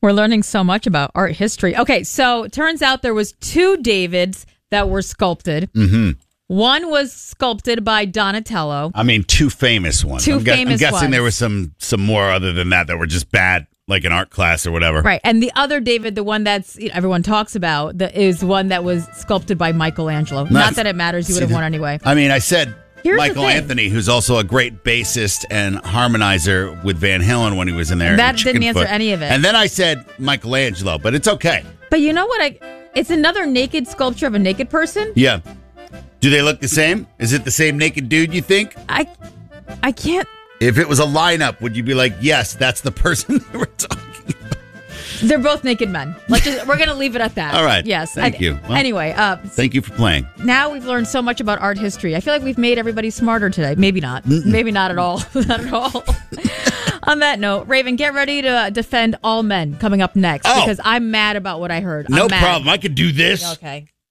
We're learning so much about art history. Okay, so it turns out there was 2 Davids that were sculpted. Mm-hmm. One was sculpted by Donatello. I mean, 2 famous ones. I'm guessing ones. there were some more other than that were just bad, like in art class or whatever. Right, and the other David, the one that's everyone talks about, is one that was sculpted by Michelangelo. Not that it matters; you would have won anyway. I mean, I said Here's Michael Anthony, who's also a great bassist and harmonizer with Van Halen when he was in there. That didn't answer any of it. And then I said Michelangelo, but it's okay. But you know what? It's another naked sculpture of a naked person. Yeah. Do they look the same? Is it the same naked dude, you think? I can't. If it was a lineup, would you be like, yes, that's the person that we're talking about? They're both naked men. We're going to leave it at that. All right. Yes. Thank you. Well, anyway. Thank you for playing. Now we've learned so much about art history. I feel like we've made everybody smarter today. Maybe not. Maybe not at all. Not at all. On that note, Raven, get ready to defend all men coming up next because I'm mad about what I heard. No problem. I could do this. Okay.